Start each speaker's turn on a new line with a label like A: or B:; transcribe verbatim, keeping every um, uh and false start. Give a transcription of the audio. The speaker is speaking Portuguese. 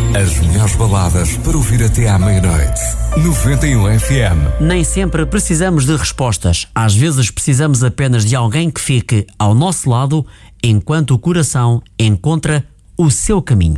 A: As melhores baladas para ouvir até à meia-noite. noventa e um F M.
B: Nem sempre precisamos de respostas. Às vezes precisamos apenas de alguém que fique ao nosso lado enquanto o coração encontra o seu caminho.